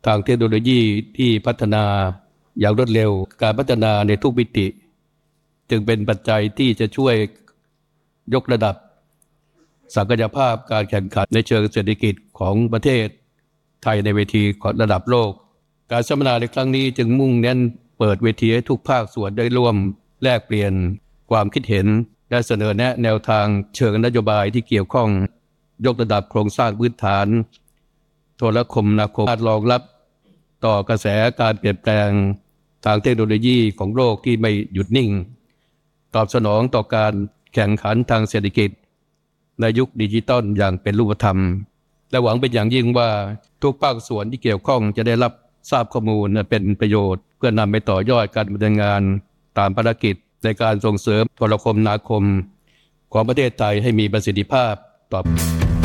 ทางเทคโนโลยีที่พัฒนาอย่างรวดเร็วการพัฒนาในทุกมิติจึงเป็นปัจจัยที่จะช่วยยกระดับศักยภาพการแข่งขันในเชิงเศรษฐกิจของประเทศไทยในเวทีระดับโลกการสัมมนาในครั้งนี้จึงมุ่งเน้นเปิดเวทีให้ทุกภาคส่วนได้ร่วมแลกเปลี่ยนความคิดเห็นและเสนอแนะแนวทางเชิงนโยบายที่เกี่ยวข้องยกระดับโครงสร้างพื้นฐานโทรคมนาคมรองรับต่อกระแสการเปลี่ยนแปลงทางเทคโนโลยีของโลกที่ไม่หยุดนิ่งตอบสนองต่อการแข่งขันทางเศรษฐกิจในยุคดิจิทัลอย่างเป็นรูปธรรมและหวังเป็นอย่างยิ่งว่าทุกภาคส่วนที่เกี่ยวข้องจะได้รับทราบข้อมูลเป็นประโยชน์เพื่อนำไปต่อยอดการดำเนินงานตามภารกิจในการส่งเสริมโทรคมนาคมของประเทศไทยให้มีประสิทธิภาพต่อ